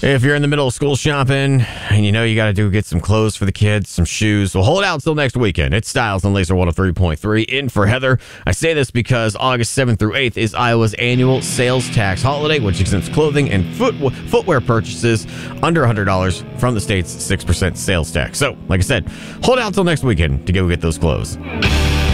If you're in the middle of school shopping and you know you got to get some clothes for the kids, some shoes, well, hold out till next weekend. It's Styles on Laser 103.3. In for Heather. I say this because August 7th through 8th is Iowa's annual sales tax holiday, which exempts clothing and footwear purchases under $100 from the state's 6% sales tax. So, like I said, hold out till next weekend to go get those clothes.